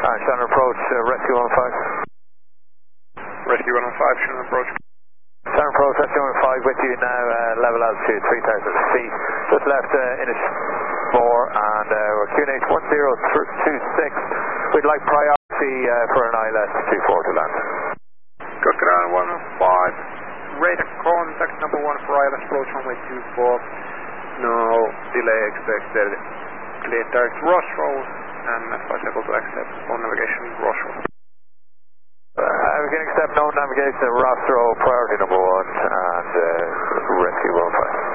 Shannon approach, rescue 15. Rescue 115, Shannon approach. Shannon approach, rescue 15 with you now, level altitude 3,000 feet. Just left Inish 4 and we're QNH 1026. We'd like priority for an ILS 24 to land. Good ground 115. Radar contact number 1 for ILS approach runway 24. No delay expected. Clear direct Rossrow and advise able to accept on navigation Rossrow. We can accept no navigation Rossrow, priority number 1 and rescue 15.